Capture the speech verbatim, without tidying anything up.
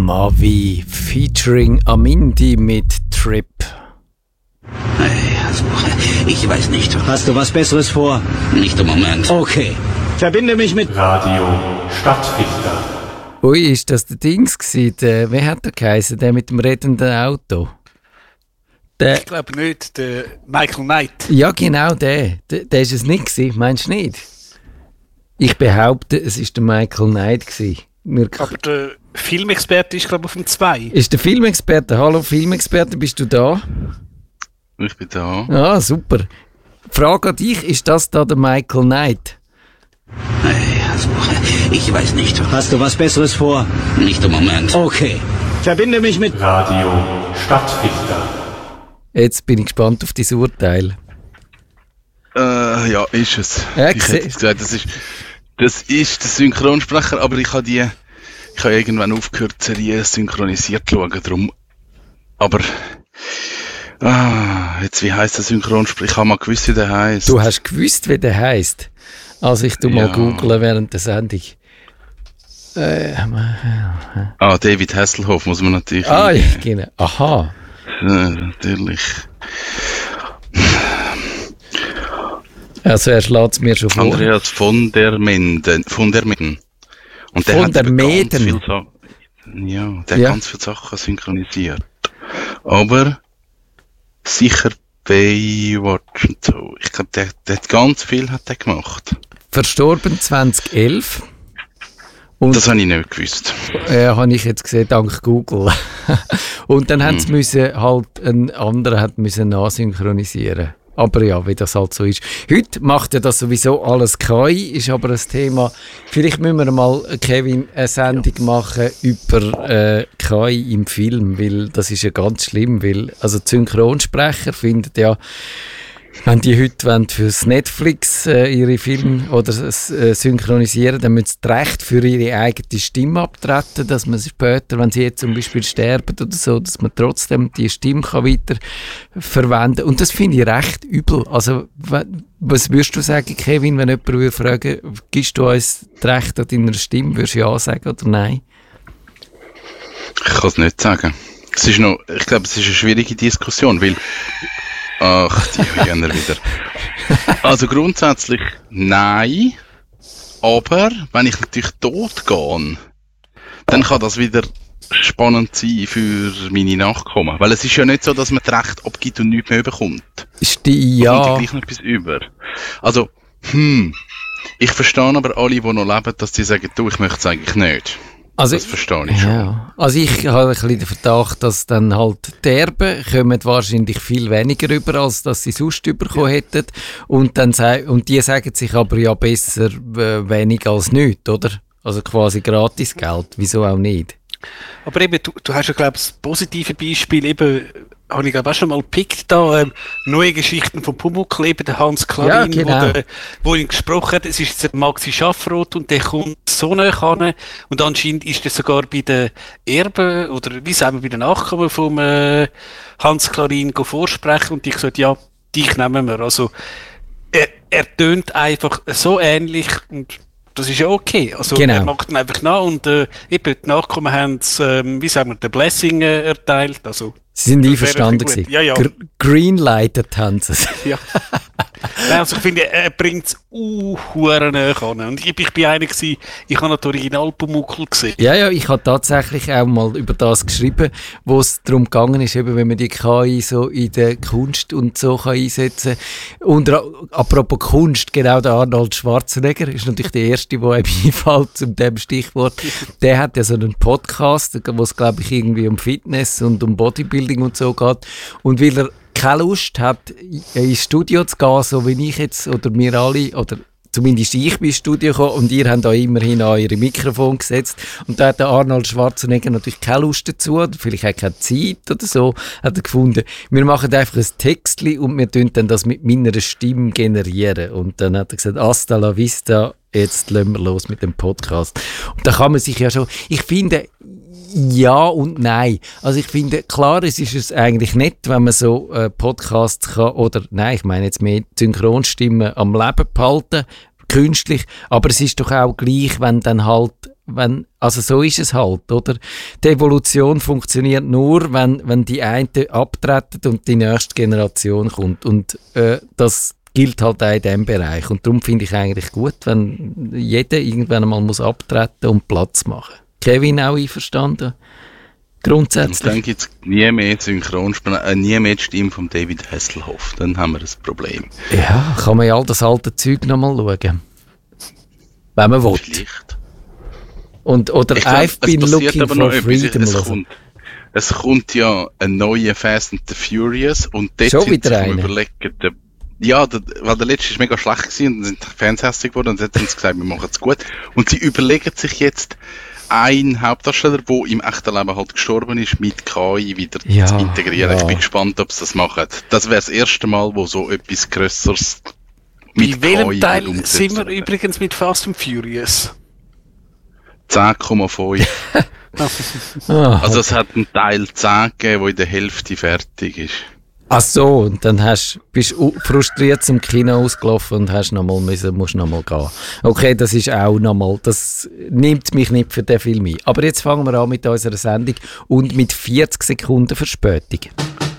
Mavi featuring Amindi mit Trip. Hey, also, ich weiß nicht. Hast du was Besseres vor? Nicht im Moment. Okay. Verbinde mich mit Radio Stadtfilter. Ui, ist das der Dings gewesen? Der, wie hat der geheißen? Der mit dem rettenden Auto? Der, ich glaube nicht, der Michael Knight. Ja, genau, der. Der, der ist es nicht gewesen, meinst du nicht? Ich behaupte, es war der Michael Knight gewesen. Wir Aber der Filmexperte ist, glaube ich, auf dem zwei. Ist der Filmexperte? Hallo Filmexperte, bist du da? Ich bin da. Ah, super. Frage an dich, ist das da der Michael Knight? Hey, also, ich weiß nicht. Hast du was Besseres vor? Nicht im Moment. Okay. Verbinde mich mit Radio Stadtfilter. Jetzt bin ich gespannt auf dein Urteil. Äh, ja, ist es. Ja, ich hätte gesagt, das ist, das ist der Synchronsprecher, aber ich habe die, ich habe irgendwann aufgehört, die Serie synchronisiert zu schauen, drum. Aber, ah, jetzt, wie heisst der Synchronsprecher? Ich habe mal gewusst, wie der heisst. Du hast gewusst, wie der heisst? Also ich tu mal Ja. googlen während der Sendung. Äh, Ah, David Hasselhoff muss man natürlich. ah, ja, genau. Aha. Ja, natürlich. Also er schlägt es mir schon vor. Andreas von der Menden. Von der Menden. Und der Von hat der eben ganz Meden? viel Sa- Ja, der Ja. hat ganz viele Sachen synchronisiert. Aber sicher Baywatch und so. Ich glaube, der, der hat ganz viel hat der gemacht. Verstorben zwanzig elf. Und Das habe ich nicht gewusst. äh, habe ich jetzt gesehen, dank Google. Und dann haben sie müssen halt einen anderen hat müssen nachsynchronisieren. Aber ja, wie das halt so ist. Heute macht ja das sowieso alles K I, ist aber ein Thema. Vielleicht müssen wir mal, Kevin, eine Sendung machen über äh, K I im Film, weil das ist ja ganz schlimm, weil also die Synchronsprecher finden ja, wenn die heute wollen fürs Netflix äh, ihre Filme oder äh, synchronisieren, dann müssen sie das Recht für ihre eigene Stimme abtreten, dass man sie später, wenn sie jetzt zum Beispiel sterben oder so, dass man trotzdem die Stimme kann weiter verwenden kann. Und das finde ich recht übel. Also, was würdest du sagen, Kevin, wenn jemand würde fragen, gibst du uns das Recht an deiner Stimme, würdest du ja sagen oder nein? Ich kann es nicht sagen. Es ist noch, ich glaube, es ist eine schwierige Diskussion, weil ach, die Hühner wieder. Also grundsätzlich nein, aber wenn ich natürlich tot gehe, dann kann das wieder spannend sein für meine Nachkommen. Weil es ist ja nicht so, dass man das Recht abgibt und nichts mehr bekommt. Ist die, ja. Man kommt ja gleich noch etwas über. Also, hm, ich verstehe aber alle, die noch leben, dass die sagen, du, ich möchte es eigentlich nicht. Also, das verstehe ich schon. Ja. Also ich habe ein bisschen den Verdacht, dass dann halt die Erben kommen wahrscheinlich viel weniger über, als dass sie sonst bekommen hätten. Und, dann, und die sagen sich aber ja besser äh, wenig als nichts, oder? Also quasi gratis Geld, wieso auch nicht? Aber eben, du, du hast ja, glaube ich, das positive Beispiel, eben, habe ich glaube auch schon mal gepickt, da, ähm, neue Geschichten von Pumuckl, eben der Hans Klarin, ja, genau. wo, der, wo ihn gesprochen hat, es ist jetzt der Maxi Schaffroth und der kommt so nahe an und anscheinend ist er sogar bei den Erben oder wie sagen wir, bei den Nachkommen vom äh, Hans Klarin vorsprechen und die gesagt, ja, dich nehmen wir. Also er, er tönt einfach so ähnlich und das ist ja okay. Also genau. Er macht ihn einfach nach und äh, eben die Nachkommen haben es, ähm, wie sagen wir, den Blessing äh, erteilt. Also, sie sind einverstanden gewesen. Ja, ja. Gr- Greenlighted haben sie es. Ja. Nein, also ich finde, er bringt es uh, nahe an. Und ich, ich bin einer gewesen, ich habe noch das Original Pumuckl gesehen. Ja, ja, ich habe tatsächlich auch mal über das geschrieben, wo es darum gegangen ist, eben, wenn man die K I so in der Kunst und so kann einsetzen kann. Und apropos Kunst, genau der Arnold Schwarzenegger ist natürlich der Erste, der einem einfällt zu dem Stichwort. Der hat ja so einen Podcast, wo es, glaube ich, irgendwie um Fitness und um Bodybuilding und so geht. Und weil er keine Lust hat, ins Studio zu gehen, so wie ich jetzt, oder wir alle, oder zumindest ich bin ins Studio gekommen und ihr habt da immerhin an eure Mikrofon gesetzt und da hat der Arnold Schwarzenegger natürlich keine Lust dazu, oder vielleicht auch keine Zeit oder so, hat er gefunden, wir machen einfach ein Textli und wir tun dann das mit meiner Stimme generieren und dann hat er gesagt, hasta la vista, jetzt lassen wir los mit dem Podcast. Und da kann man sich ja schon, ich finde, ja und nein. Also ich finde, klar, es ist es eigentlich nett, wenn man so äh, Podcasts kann, oder nein, ich meine jetzt mehr Synchronstimmen am Leben behalten, künstlich, aber es ist doch auch gleich, wenn dann halt wenn, also so ist es halt, oder? Die Evolution funktioniert nur, wenn, wenn die einen abtreten und die nächste Generation kommt. Und äh, das gilt halt auch in diesem Bereich. Und darum finde ich eigentlich gut, wenn jeder irgendwann einmal muss abtreten und Platz machen. Kevin auch einverstanden? Grundsätzlich. Und dann gibt es nie mehr Synchronsprecher, äh, nie mehr die Stimme von David Hasselhoff. Dann haben wir ein Problem. Ja, kann man ja all das alte Zeug nochmal schauen. Wenn man will. Vielleicht. Und, oder Ich glaub, I've been looking for freedom. Es oder so. kommt, es kommt ja ein neuer Fast and the Furious und dort Schon sind wieder sie am einer? überlegen, der, ja, der, weil der letzte ist mega schlecht gewesen und dann sind die Fans hässlich geworden und jetzt haben sie gesagt, wir machen es gut. Und sie überlegen sich jetzt einen Hauptdarsteller, der im echten Leben halt gestorben ist, mit K I wieder Ja, zu integrieren. ja. Ich bin gespannt, ob sie das machen. Das wäre das erste Mal, wo so etwas Grösseres Bei mit welchem K I Teil umgesetzt sind wir wird. übrigens mit Fast and Furious? zehn Komma fünf. Ah, Also es hat einen Teil zehn gegeben, der in der Hälfte fertig ist. ach so, und dann hast, bist du frustriert zum Kino ausgelaufen und hast noch mal müssen, musst noch mal gehen. Okay, das ist auch noch mal, das nimmt mich nicht für den Film ein. Aber jetzt fangen wir an mit unserer Sendung und mit vierzig Sekunden Verspätung.